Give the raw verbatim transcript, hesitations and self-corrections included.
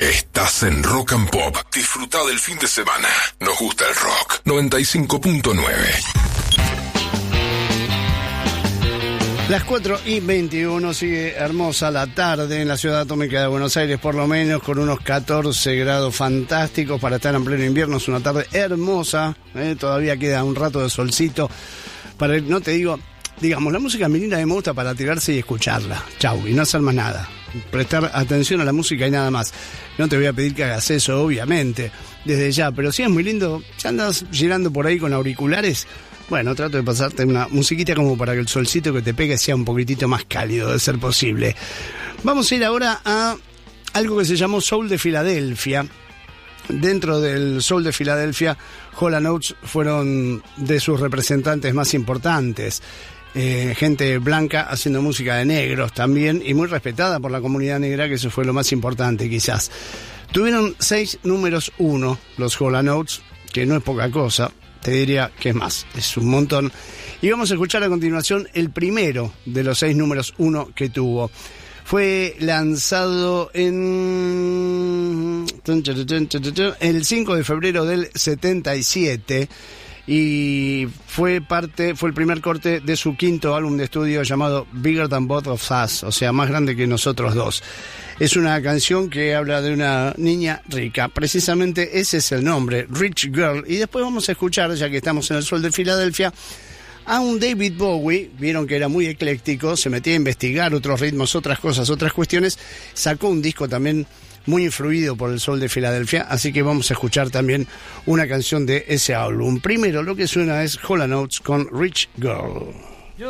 Estás en Rock and Pop. Disfruta del fin de semana. Nos gusta el rock. noventa y cinco punto nueve. Las cuatro y veintiuno, sigue hermosa la tarde en la ciudad atómica de Buenos Aires, por lo menos con unos catorce grados fantásticos para estar en pleno invierno. Es una tarde hermosa, ¿eh? Todavía queda un rato de solcito. Para, no te digo, digamos, la música menina me gusta para tirarse y escucharla. Chau, y no hacer más nada. Prestar atención a la música y nada más. No te voy a pedir que hagas eso, obviamente, desde ya, pero sí es muy lindo. Si andas girando por ahí con auriculares, bueno, trato de pasarte una musiquita como para que el solcito que te pegue sea un poquitito más cálido, de ser posible. Vamos a ir ahora a algo que se llamó Soul de Filadelfia. Dentro del Soul de Filadelfia, Hall and Oates fueron de sus representantes más importantes. Eh, gente blanca haciendo música de negros también, y muy respetada por la comunidad negra, que eso fue lo más importante quizás. Tuvieron seis números uno los Hall and Oates, que no es poca cosa, te diría que es más, es un montón. Y vamos a escuchar a continuación el primero de los seis números uno que tuvo. Fue lanzado en el cinco de febrero del setenta y siete y fue parte, fue el primer corte de su quinto álbum de estudio llamado Bigger Than Both of Us, o sea, más grande que nosotros dos. Es una canción que habla de una niña rica, precisamente ese es el nombre, Rich Girl. Y después vamos a escuchar, ya que estamos en el Sol de Filadelfia, a un David Bowie. Vieron que era muy ecléctico, se metía a investigar otros ritmos, otras cosas, otras cuestiones. Sacó un disco también muy influido por el Sol de Filadelfia, así que vamos a escuchar también una canción de ese álbum. Primero lo que suena es Hall and Oates con Rich Girl.